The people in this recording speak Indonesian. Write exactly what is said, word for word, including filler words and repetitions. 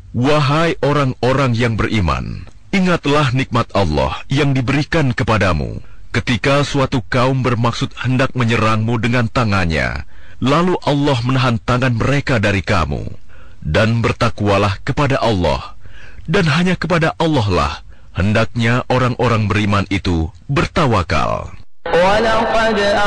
Wahai orang-orang yang beriman, ingatlah nikmat Allah yang diberikan kepadamu ketika suatu kaum bermaksud hendak menyerangmu dengan tangannya, lalu Allah menahan tangan mereka dari kamu. Dan bertakwalah kepada Allah, dan hanya kepada Allah lah hendaknya orang-orang beriman itu bertawakal.